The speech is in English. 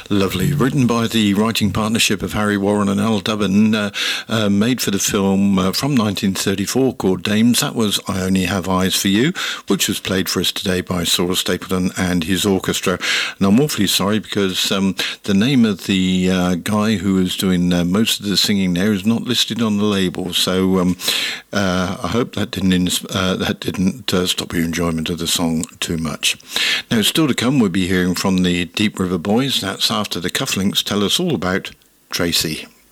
Lovely. Written by the writing partnership of Harry Warren and Al Dubin, made for the film from 1934 called Dames. That was I Only Have Eyes for You, which was played for us today by Saul Stapleton and his orchestra. And I'm awfully sorry because the name of the guy who was doing most of the singing there is not listed on the label. So I hope that didn't stop your enjoyment of the song too much. Now, still to come, we'll be hearing from the Deep River Boys. That's after the Cufflinks tell us all about Tracy.